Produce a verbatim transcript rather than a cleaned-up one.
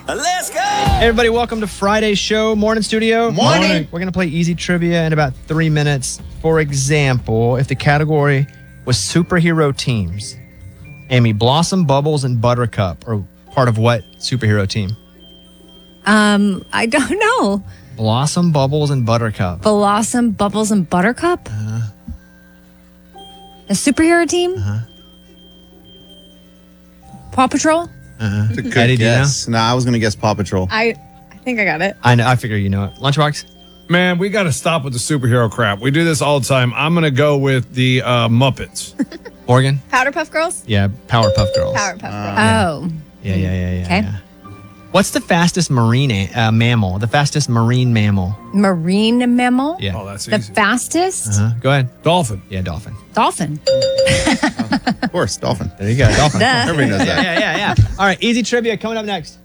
Let's go! Hey everybody, welcome to Friday's show, Morning Studio. Morning. We're going to play easy trivia in about three minutes. For example, if the category was superhero teams, Amy, Blossom, Bubbles, and Buttercup are part of what superhero team? Um, I don't know. Blossom, Bubbles, and Buttercup. Blossom, Bubbles, and Buttercup? Uh-huh. A superhero team? Uh-huh. Paw Patrol? Uh-huh. It's a good Eddie, do you know? guess. No, I was going to guess Paw Patrol. I I think I got it. I know. I figure you know it. Lunchbox? Man, we got to stop with the superhero crap. We do this all the time. I'm going to go with the uh, Muppets. Morgan? Powderpuff Girls? Yeah, Powerpuff Girls. Powerpuff Girls. Oh. Yeah, yeah, yeah, yeah. Okay. yeah. What's the fastest marine a- uh, mammal? The fastest marine mammal? Marine mammal? Yeah. Oh, that's The easy. fastest? Uh-huh. Go ahead. Dolphin. Yeah, dolphin. Dolphin. Of course, dolphin. There you go. Dolphin. Duh. Everybody knows yeah, that. yeah, yeah, yeah. All right, easy trivia coming up next.